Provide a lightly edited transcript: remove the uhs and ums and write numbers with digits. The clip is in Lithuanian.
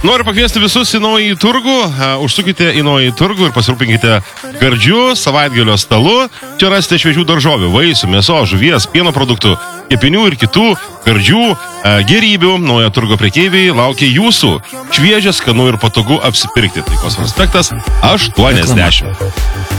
Noriu pakviesti visus į naują turgų. Užsukite į naują turgų ir pasirūpinkite gardžiu savaitgalio stalu. Čia rasite šviežių daržovių, vaisių, mėsos, žuvies, pieno produktų, kepinių ir kitų gardžių gerybių. Naujo turgo prekeiviai laukia jūsų. Šviežia, skanu ir patogu apsipirkti. Taikos prospektas 80.